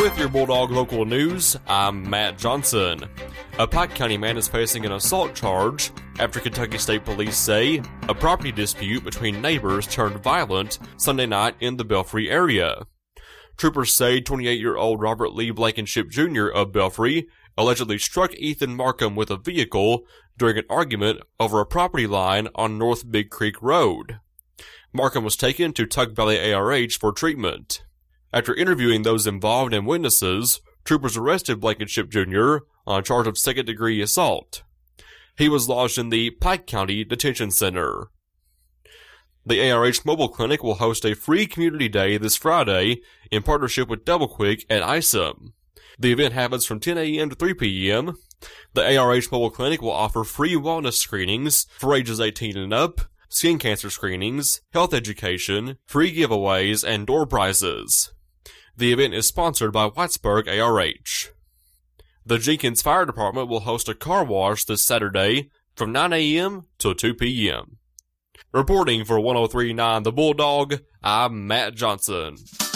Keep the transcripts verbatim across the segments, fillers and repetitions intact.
With your Bulldog Local News, I'm Matt Johnson. A Pike County man is facing an assault charge after Kentucky State Police say a property dispute between neighbors turned violent Sunday night in the Belfry area. Troopers say twenty-eight-year-old Robert Lee Blankenship Junior of Belfry allegedly struck Ethan Markham with a vehicle during an argument over a property line on North Big Creek Road. Markham was taken to Tug Valley A R H for treatment. After interviewing those involved and witnesses, troopers arrested Blankenship Junior on a charge of second-degree assault. He was lodged in the Pike County Detention Center. The A R H Mobile Clinic will host a free community day this Friday in partnership with Double Quick at ISOM. The event happens from ten a.m. to three p.m. The A R H Mobile Clinic will offer free wellness screenings for ages eighteen and up, skin cancer screenings, health education, free giveaways, and door prizes. The event is sponsored by Whitesburg A R H. The Jenkins Fire Department will host a car wash this Saturday from nine a.m. till two p.m. Reporting for one oh three point nine The Bulldog, I'm Matt Johnson.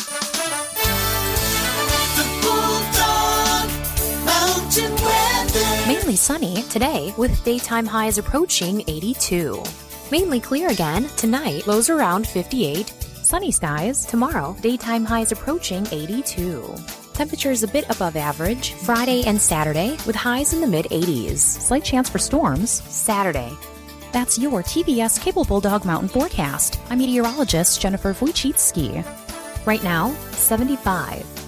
The Bulldog Mountain Weather. Mainly sunny today with daytime highs approaching eighty-two. Mainly clear again tonight, lows around fifty-eight. Sunny skies tomorrow, daytime highs approaching eighty-two. Temperatures a bit above average Friday and Saturday with highs in the mid-eighties. Slight chance for storms Saturday. That's your T V S Cable Bulldog Mountain Forecast. I'm meteorologist Jennifer Wojcicki. Right now, seventy-five.